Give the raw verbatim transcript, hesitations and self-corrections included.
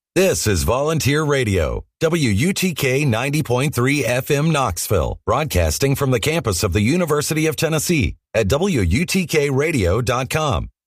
This is Volunteer Radio, W U T K ninety point three F M Knoxville, broadcasting from the campus of the University of Tennessee at W U T K radio dot com.